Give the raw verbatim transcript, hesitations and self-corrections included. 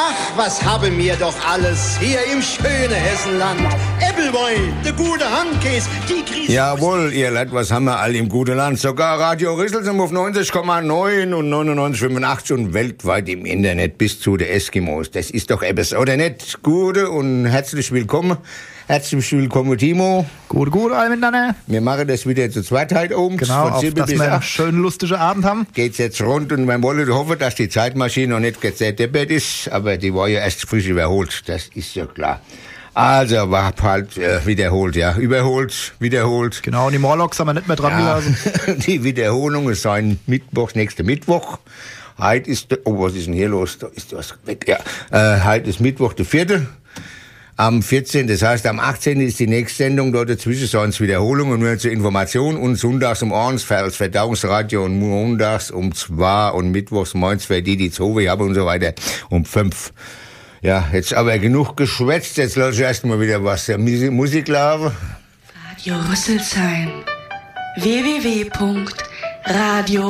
Ach, was haben wir doch alles hier im schönen Hessenland. Äppelwein, der gute Handkäse, die Grieß... Jawohl, ihr Leute, was haben wir alle im guten Land? Sogar Radio Rüsselsheim auf neunzig Komma neun und neunundneunzig Komma fünfundachtzig und weltweit im Internet bis zu den Eskimos. Das ist doch etwas, oder nicht? Gute und herzlich willkommen. Herzlich willkommen, Timo. Gute, gute, alle miteinander. Wir machen das wieder zu zweit heute oben. Genau, auf, dass wir einen schönen, lustigen Abend haben. Geht's jetzt rund und wir wollen hoffen, dass die Zeitmaschine noch nicht gedeppert ist, aber die war ja erst frisch überholt, das ist ja klar. Also, war halt äh, wiederholt, ja. Überholt, wiederholt. Genau, und die Morlocks haben wir nicht mehr dran ja. gelassen. Die Wiederholungen seien Mittwoch, nächster Mittwoch. Heute ist, oh, was ist denn hier los? Da ist was weg, ja. Äh, heute ist Mittwoch, der vierte. Am vierzehnten, das heißt am achtzehnten ist die nächste Sendung, dort dazwischen seien es Wiederholungen nur zur Information und sonntags um eins als Verdauungsradio und montags um zwei und mittwochs morgens für die, die Zove haben und so weiter um fünf. Ja, jetzt aber genug geschwätzt, jetzt lass ich erstmal wieder was der Musik laufen. Radio Rüsselsheim w w w punkt radio